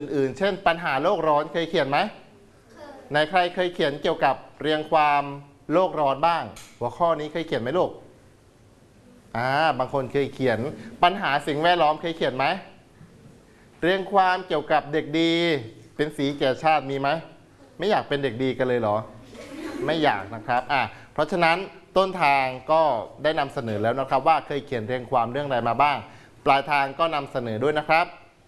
อื่นๆเช่นปัญหาโลกร้อนเคยเขียนไหมในใครเคยเขียนเกี่ยวกับเรียงความโลกร้อนบ้างหัวข้อนี้เคยเขียนไหมลูกบางคนเคยเขียนปัญหาสิ่งแวดล้อมเคยเขียนไหมเรียงความเกี่ยวกับเด็กดีเป็นสีแก่ชาติมีไหมไม่อยากเป็นเด็กดีกันเลยเหรอไม่อยากนะครับเพราะฉะนั้นต้นทางก็ได้นำเสนอแล้วนะครับว่าเคยเขียนเรียงความเรื่องใดมาบ้างปลายทางก็นำเสนอด้วยนะครับ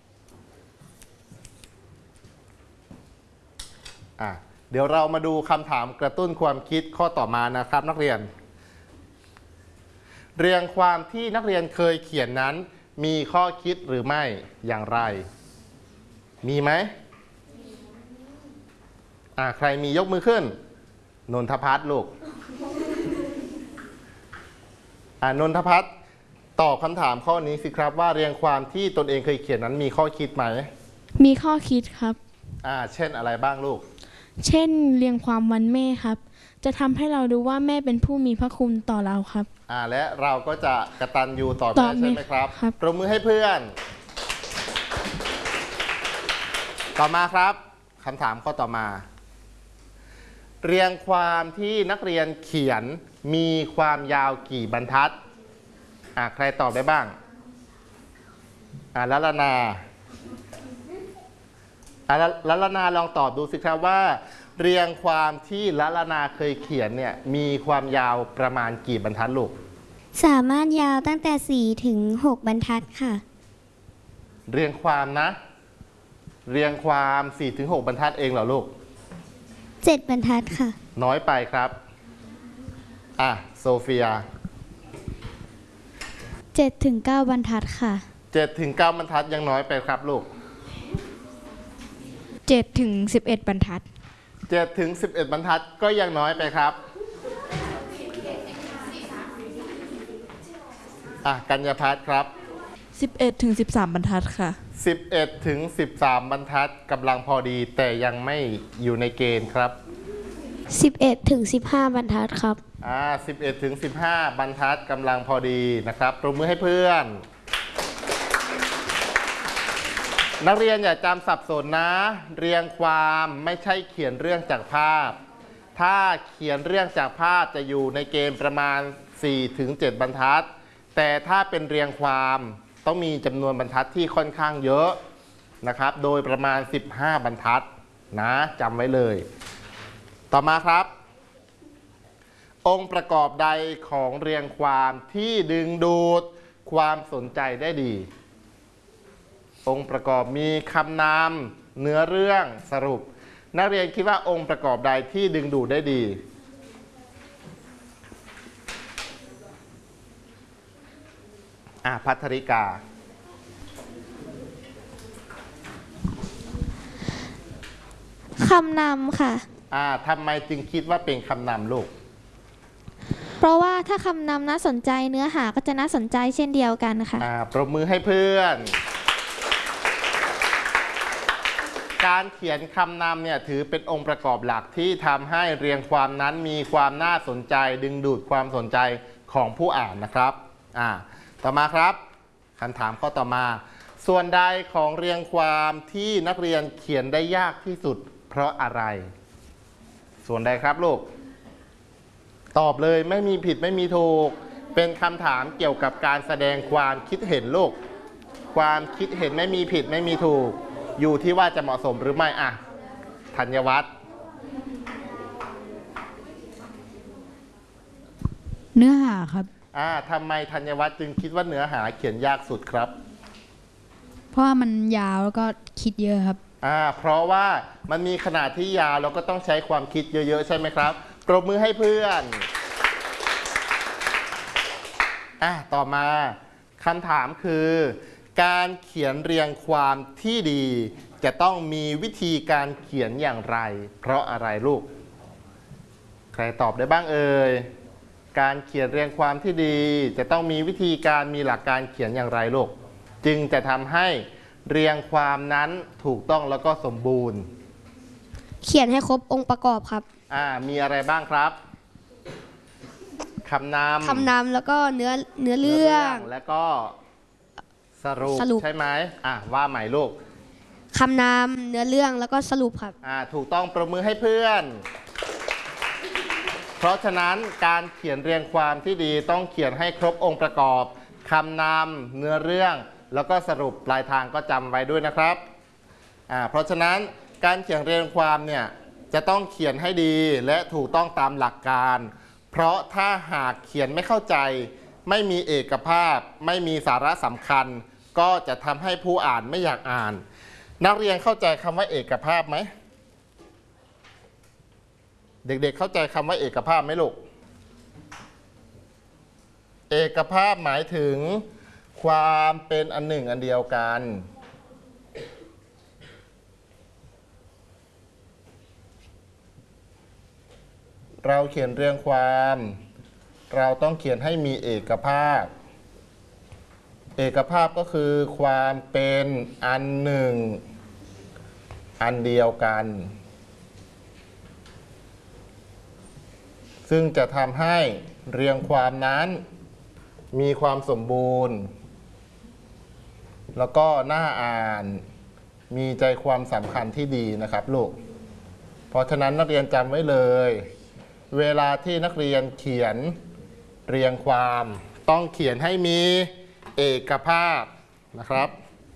เดี๋ยวเรามาดูคำถามกระตุ้นความคิดข้อต่อมานะครับนักเรียนเรียงความที่นักเรียนเคยเขียนนั้นมีข้อคิดหรือไม่อย่างไรมีไหมใครมียกมือขึ้นนนทพัฒน์ลูกนนทพัฒน์ตอบคำถามข้อนี้สิครับว่าเรียงความที่ตนเองเคยเขียนนั้นมีข้อคิดไหมมีข้อคิดครับเช่นอะไรบ้างลูกเช่นเรียงความวันแม่ครับจะทำให้เรารู้ว่าแม่เป็นผู้มีพระคุณต่อเราครับและเราก็จะกตัญญูต่อแม่ใช่ไหมครับปรบมือให้เพื่อนต่อมาครับคำถามข้อต่อมาเรียงความที่นักเรียนเขียนมีความยาวกี่บรรทัดใครตอบได้บ้างละนาลองตอบดูสิครับว่าเรียงความที่ละนาเคยเขียนเนี่ยมีความยาวประมาณกี่บรรทัดลูกสามารถยาวตั้งแต่4 ถึง 6 บรรทัดค่ะเรียงความนะเรียงความ4 ถึง 6 บรรทัดเองเหรอลูก 7 บรรทัดค่ะน้อยไปครับโซเฟีย 7 ถึง 9 บรรทัดค่ะ 7 ถึง 9 บรรทัดยังน้อยไปครับลูก 7 ถึง 11 บรรทัด 7 ถึง 11 บรรทัดก็ยังน้อยไปครับกัญญาภัทรครับ 11 ถึง 13 บรรทัดค่ะ 11 ถึง 13 บรรทัดกำลังพอดีแต่ยังไม่อยู่ในเกณฑ์ครับ 11 ถึง 15 บรรทัดครับ 11 ถึง 15 บรรทัดกำลังพอดีนะครับปรบมือให้เพื่อนนักเรียนอย่าจำสับสนนะเรียงความไม่ใช่เขียนเรื่องจากภาพถ้าเขียนเรื่องจากภาพจะอยู่ในเกณฑ์ประมาณ 4-7 บรรทัดแต่ถ้าเป็นเรียงความต้องมีจำนวนบรรทัดที่ค่อนข้างเยอะนะครับโดยประมาณ15 บรรทัดนะจำไว้เลยต่อมาครับองค์ประกอบใดของเรียงความที่ดึงดูดความสนใจได้ดีองค์ประกอบมีคำนามเนื้อเรื่องสรุปนักเรียนคิดว่าองค์ประกอบใดที่ดึงดูดได้ดีภัทริกาคำนำค่ะทำไมจึงคิดว่าเป็นคำนำลูกเพราะว่าถ้าคำนำน่าสนใจเนื้อหาก็จะน่าสนใจเช่นเดียวกันค่ะปรบมือให้เพื่อนการเขียนคำนำเนี่ยถือเป็นองค์ประกอบหลักที่ทำให้เรียงความนั้นมีความน่าสนใจดึงดูดความสนใจของผู้อ่านนะครับต่อมาครับคำถามข้อต่อมาส่วนใดของเรียงความที่นักเรียนเขียนได้ยากที่สุดเพราะอะไรส่วนใดครับลูกตอบเลยไม่มีผิดไม่มีถูกเป็นคำถามเกี่ยวกับการแสดงความคิดเห็นลูกความคิดเห็นไม่มีผิดไม่มีถูกอยู่ที่ว่าจะเหมาะสมหรือไม่ธัญวัฒน์เนื้อหาครับทำไมธัญวัฒน์จึงคิดว่าเนื้อหาเขียนยากสุดครับเพราะว่ามันยาวแล้วก็คิดเยอะครับเพราะว่ามันมีขนาดที่ยาวแล้วก็ต้องใช้ความคิดเยอะๆใช่ไหมครับปรบมือให้เพื่อนต่อมาคำถามคือการเขียนเรียงความที่ดีจะต้องมีวิธีการเขียนอย่างไรเพราะอะไรลูกใครตอบได้บ้างเอ่ยการเขียนเรียงความที่ดีจะต้องมีวิธีการมีหลักการเขียนอย่างไรลูกจึงจะทำให้เรียงความนั้นถูกต้องแล้วก็สมบูรณ์เขียนให้ครบองค์ประกอบครับมีอะไรบ้างครับคำนำแล้วก็เนื้อเรื่องแล้วก็สรุปใช่ไหมว่าใหม่ลูกคำนำเนื้อเรื่องแล้วก็สรุปครับถูกต้องปรบมือให้เพื่อน เพราะฉะนั้นการเขียนเรียงความที่ดีต้องเขียนให้ครบองค์ประกอบคำนำเนื้อเรื่องแล้วก็สรุปปลายทางก็จำไว้ด้วยนะครับเพราะฉะนั้นการเขียนเรียงความเนี่ยจะต้องเขียนให้ดีและถูกต้องตามหลักการ เพราะถ้าหากเขียนไม่เข้าใจไม่มีเอกภาพไม่มีสาระสำคัญก็จะทำให้ผู้อ่านไม่อยากอ่านนักเรียนเข้าใจคำว่าเอกภาพไหมเด็กๆเข้าใจคำว่าเอกภาพไหมลูกเอกภาพหมายถึงความเป็นอันหนึ่งอันเดียวกันเราเขียนเรียงความเราต้องเขียนให้มีเอกภาพเอกภาพก็คือความเป็นอันหนึ่งอันเดียวกันซึ่งจะทำให้เรียงความนั้นมีความสมบูรณ์แล้วก็น่าอ่านมีใจความสำคัญที่ดีนะครับลูกเพราะฉะนั้นนักเรียนจำไว้เลยเวลาที่นักเรียนเขียนเรียงความต้องเขียนให้มีเอกภาพนะครับ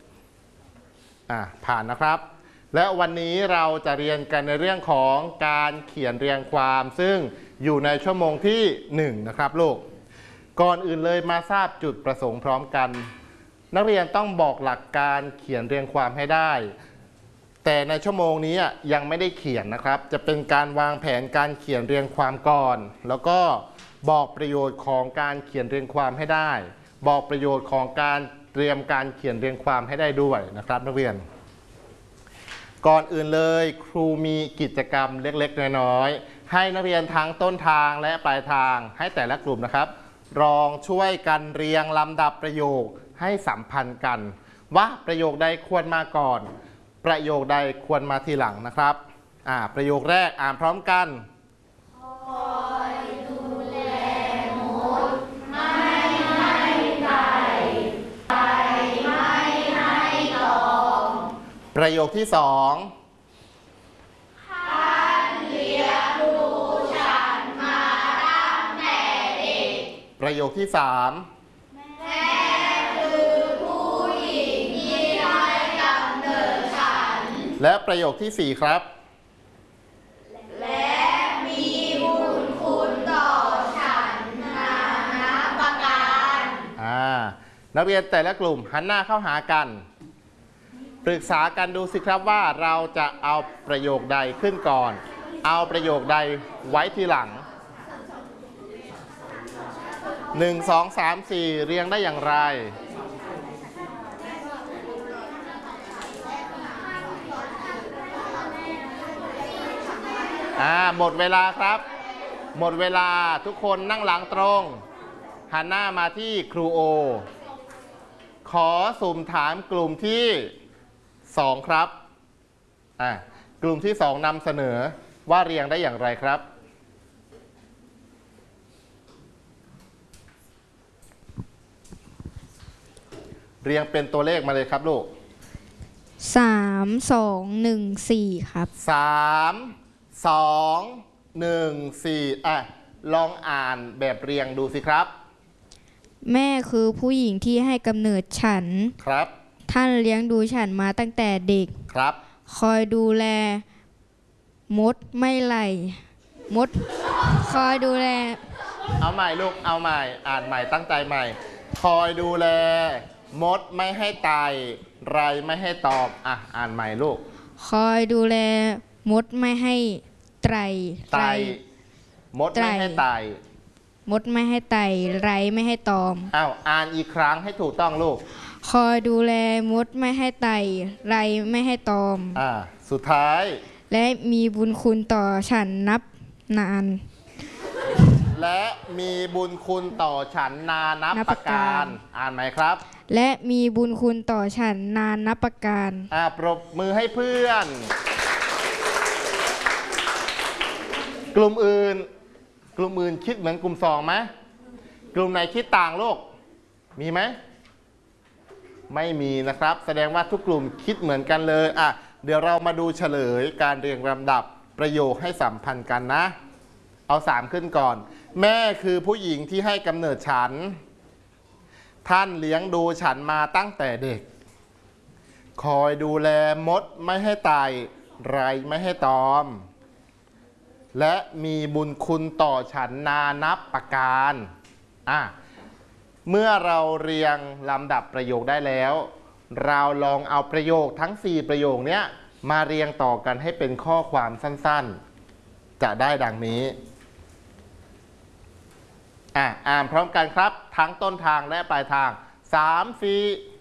ผ่านนะครับและวันนี้เราจะเรียนกันในเรื่องของการเขียนเรียงความซึ่งอยู่ในชั่วโมงที่1นะครับลูกก่อนอื่นเลยมาทราบจุดประสงค์พร้อมกันนักเรียนต้องบอกหลักการเขียนเรียงความให้ได้แต่ในชั่วโมงนี้ยังไม่ได้เขียนนะครับจะเป็นการวางแผนการเขียนเรียงความก่อนแล้วก็บอกประโยชน์ของการเขียนเรียงความให้ได้บอกประโยชน์ของการเตรียมการเขียนเรียงความให้ได้ด้วยนะครับนักเรียนก่อนอื่นเลยครูมีกิจกรรมเล็กๆน้อยๆให้นักเรียนทั้งต้นทางและปลายทางให้แต่ละกลุ่มนะครับลองช่วยกันเรียงลำดับประโยคให้สัมพันธ์กันว่าประโยคใดควรมาก่อนประโยคใดควรมาทีหลังนะครับประโยคแรกอ่านพร้อมกันคอยดูแลมดไม่ให้ไก่ไม่ให้ตอมประโยคที่สองท่านเลี้ยงดูฉันมาตั้งแต่เด็กประโยคที่สามแม่คือผู้หญิงที่ให้กำเนิดฉันและประโยคที่สี่ครับและมีบุญคุณต่อฉันนานับประการนักเรียนแต่ละกลุ่มหันหน้าเข้าหากันปรึกษากันดูสิครับว่าเราจะเอาประโยคใดขึ้นก่อนเอาประโยคใดไว้ทีหลัง1 2 3 4เรียงได้อย่างไรหมดเวลาครับหมดเวลาทุกคนนั่งหลังตรงหันหน้ามาที่ครูโอขอสุ่มถามกลุ่มที่2ครับกลุ่มที่2นำเสนอว่าเรียงได้อย่างไรครับเรียงเป็นตัวเลขมาเลยครับลูก 3 2 1 4ครับ 3 2 1 4ลองอ่านแบบเรียงดูสิครับแม่คือผู้หญิงที่ให้กำเนิดฉันครับท่านเลี้ยงดูฉันมาตั้งแต่เด็กครับคอยดูแลมดไม่ไหลมดคอยดูแลเอาใหม่ลูกเอาใหม่อ่านใหม่ตั้งใจใหม่คอยดูแลมดไม่ให้ไต่ไรไม่ให้ตอบอ่านใหม่ลูกคอยดูแลมดไม่ให้ไต่มดไม่ให้ไต่มดไม่ให้ไต่ไรไม่ให้ตอมอ่านอีกครั้งให้ถูกต้องลูกคอยดูแลมดไม่ให้ไต่ไรไม่ให้ตอมสุดท้ายและมีบุญคุณต่อฉันนับนานและมีบุญคุณต่อฉันนานับประการอ่านไหมครับและมีบุญคุณต่อฉันนานนับประการปรบมือให้เพื่อนกลุ่มอื่นคิดเหมือนกลุ่ม2ไหมกลุ่มไหนคิดต่างโลกมีไหมไม่มีนะครับแสดงว่าทุกกลุ่มคิดเหมือนกันเลยอ่ะเดี๋ยวเรามาดูเฉลยการเรียงลำดับประโยคให้สัมพันธ์กันนะเอา3ขึ้นก่อนแม่คือผู้หญิงที่ให้กำเนิดฉันท่านเลี้ยงดูฉันมาตั้งแต่เด็กคอยดูแลมดไม่ให้ไต่ไรไม่ให้ตอมและมีบุญคุณต่อฉันนานับประการเมื่อเราเรียงลำดับประโยคได้แล้วเราลองเอาประโยคทั้ง4ประโยคนี้มาเรียงต่อกันให้เป็นข้อความสั้นๆจะได้ดังนี้อ่านพร้อมกันครับทั้งต้นทางและปลายทาง3 4